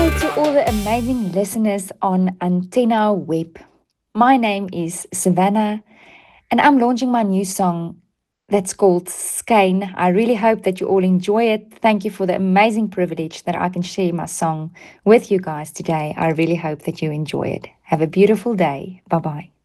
to all the amazing listeners on Antenna Web. My name is Savannah, and I'm launching my new song that's called Skein. I really hope that you all enjoy it. Thank you for the amazing privilege that I can share my song with you guys today. I really hope that you enjoy it. Have a beautiful day. Bye bye.